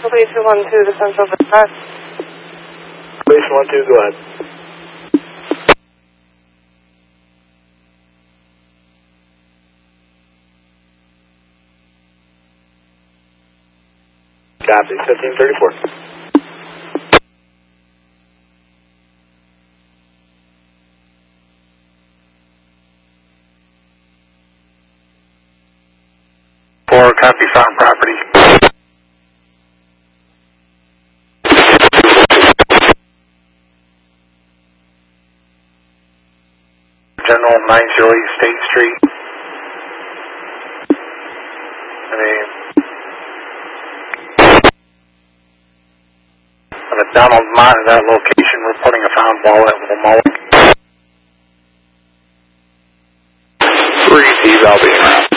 Police 212 to Central Dispatch. Police 12, go ahead. Copy, 1534. Copy, found property. General 908 State Street. Donald Mott at that location, reporting a found wallet with a mullet. 3 eval being around.